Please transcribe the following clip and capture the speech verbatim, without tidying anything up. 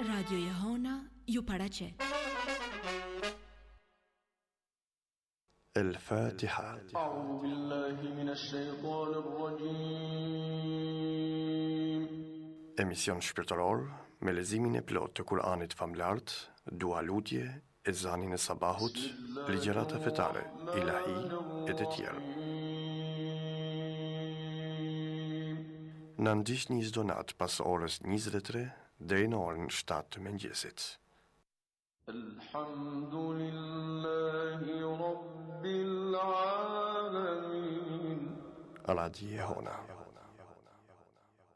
Radio Jehona ju paraqet. الفاتحة. أعوذ بالله من الشيطان الرجيم. Emision shpirtëror me leximin e plot të Kuranit famlart, dua lutje, ezanin e sabahut, ligjërata fetare, ilahi e të tjerë. Në ndihni një donat pas orës njëzet e tre deri në orën shtatë të mëngjesit. Alhamdulillahi Rabbil Alamin. Radio Jehona.